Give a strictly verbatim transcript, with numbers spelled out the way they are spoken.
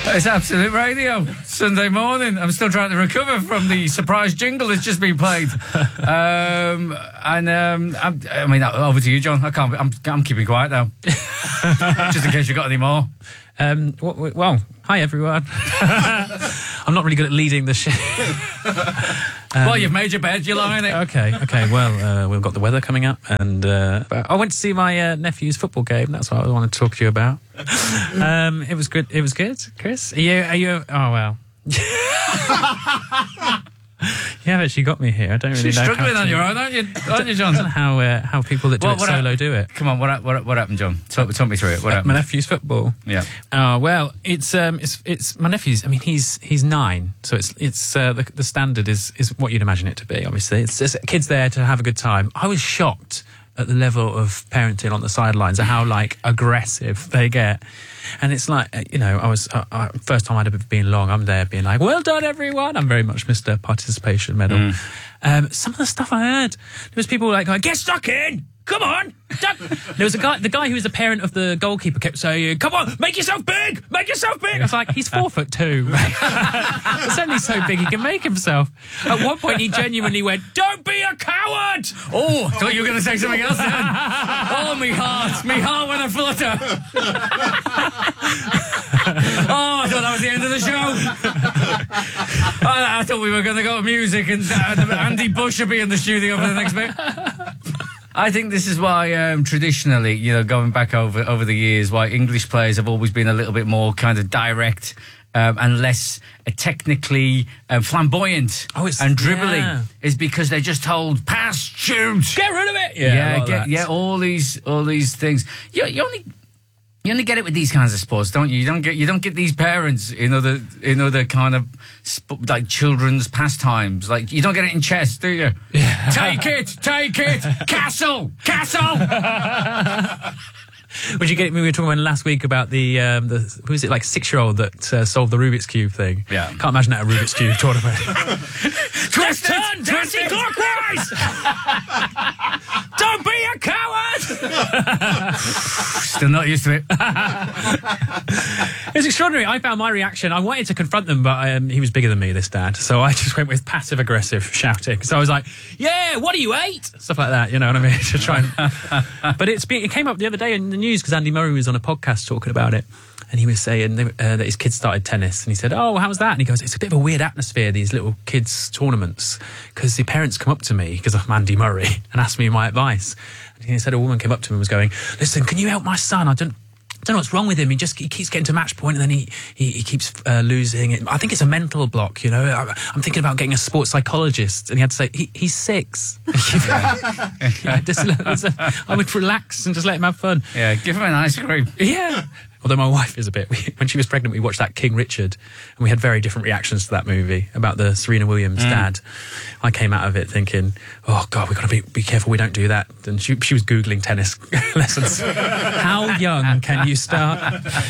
It's Absolute Radio, Sunday morning. I'm still trying to recover from the surprise jingle that's just been played. Um, and um, I'm, I mean, over to you, John. I can't. I'm, I'm keeping quiet now, just in case you got any more. Um, well, hi everyone. I'm not really good at leading the shit. um, well, you've made your bed, you're lying it. Okay, okay. Well, uh, we've got the weather coming up, and uh, I went to see my uh, nephew's football game. That's what I wanted to talk to you about. Um, it was good. It was good, Chris. Are you? Are you? Oh well. You have actually got me here. I don't really She's know. struggling how on to, your own, aren't you? Aren't you, John? I don't know how uh, how people that do Well, it what solo hap- do it. Come on, what what what happened, John? Talk, talk me through it. What Uh, happened? my nephew's football. Yeah. Oh well, it's um, it's it's my nephew's. I mean, he's he's nine, so it's it's uh, the the standard is is what you'd imagine it to be. Obviously, it's just kids there to have a good time. I was shocked at the level of parenting on the sidelines and how like aggressive they get. And it's like, you know, I was, uh, uh, first time I'd have been long, I'm there being like, well done, everyone. I'm very much Mister Participation Medal. Mm. Um, some of the stuff I heard, there was people like, get stuck in. Come on. There was a guy, the guy who was the parent of the goalkeeper kept saying, come on, make yourself big, make yourself big. I was like, he's four foot two. It's only so big he can make himself. At one point he genuinely went, don't be a coward. Oh, I thought you were going to say something else then. Oh, me heart, me heart when I flutter. Oh, I thought that was the end of the show. I, I thought we were going to go to music and uh, Andy Bush would be in the studio for the next bit. I think this is why, um, traditionally, you know, going back over over the years, why English players have always been a little bit more kind of direct um, and less uh, technically uh, flamboyant oh, it's, and dribbling, yeah. is because they're just told, pass, shoot, get rid of it. Yeah, Yeah, yeah, get, yeah all these all these things. You, you only. You only get it with these kinds of sports, don't you? You don't get you don't get these parents in other in other kind of sp- like children's pastimes. Like you don't get it in chess, do you? Yeah. Take it, take it, castle, castle. Would you get me? We were talking about last week about the um, the who is it like six year old that uh, solved the Rubik's Cube thing? Yeah, can't imagine that a Rubik's Cube tournament. Twist it, anti-clockwise. Don't be a coward. Still not used to it. It was extraordinary. I found my reaction. I wanted to confront them, but um, he was bigger than me, this dad. So I just went with passive aggressive shouting. So I was like, "Yeah, what do you eat?" Stuff like that. You know what I mean? To try and. But it's been, it came up the other day in the news because Andy Murray was on a podcast talking about it. And he was saying uh, that his kids started tennis. And he said, oh, how was that? And he goes, it's a bit of a weird atmosphere, these little kids' tournaments, because the parents come up to me, because I'm Andy Murray, and ask me my advice. And he said a woman came up to him and was going, listen, can you help my son? I don't... I don't know what's wrong with him. He just he keeps getting to match point and then he he, he keeps uh, losing it. I think it's a mental block, you know. I, I'm thinking about getting a sports psychologist. And he had to say, he, he's six. yeah, yeah, just, just, I would relax and just let him have fun. Yeah, give him an ice cream. Yeah. Although my wife is a bit... We, when she was pregnant, we watched that King Richard, and we had very different reactions to that movie about the Serena Williams mm. dad. I came out of it thinking, oh, God, we've got to be, be careful we don't do that. And she, she was Googling tennis lessons. How young can you start?